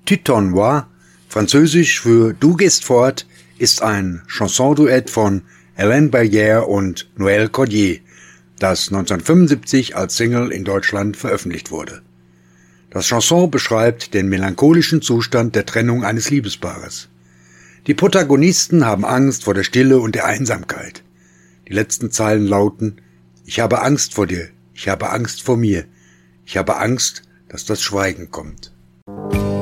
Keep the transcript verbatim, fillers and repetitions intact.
Tu t'en vas, französisch für Du gehst fort, ist ein Chansonduett von Hélène Barrière und Noël Cordier, das neunzehnhundertfünfundsiebzig als Single in Deutschland veröffentlicht wurde. Das Chanson beschreibt den melancholischen Zustand der Trennung eines Liebespaares. Die Protagonisten haben Angst vor der Stille und der Einsamkeit. Die letzten Zeilen lauten: Ich habe Angst vor dir, ich habe Angst vor mir, ich habe Angst, dass das Schweigen kommt.